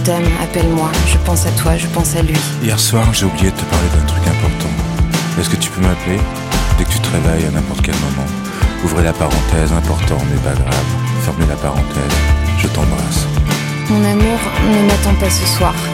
T'aime, appelle-moi, je pense à toi, je pense à lui. Hier soir, j'ai oublié de te parler d'un truc important. Est-ce que tu peux m'appeler dès que tu te réveilles à n'importe quel moment? Ouvrez la parenthèse, important mais pas grave. Fermez la parenthèse, je t'embrasse. Mon amour, ne m'attends pas ce soir.